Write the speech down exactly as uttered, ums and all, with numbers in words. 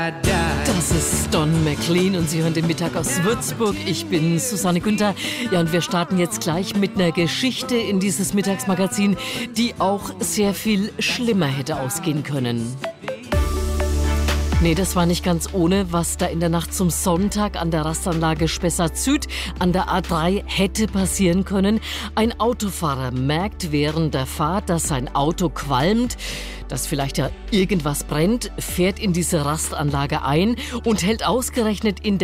Das ist Don McLean und Sie hören den Mittag aus Würzburg. Ich bin Susanne Günther. Ja, und wir starten jetzt gleich mit einer Geschichte in dieses Mittagsmagazin, die auch sehr viel schlimmer hätte ausgehen können. Nee, das war nicht ganz ohne, was da in der Nacht zum Sonntag an der Rastanlage Spessart Süd an der A drei hätte passieren können. Ein Autofahrer merkt während der Fahrt, dass sein Auto qualmt, dass vielleicht ja irgendwas brennt, fährt in diese Rastanlage ein und hält ausgerechnet in der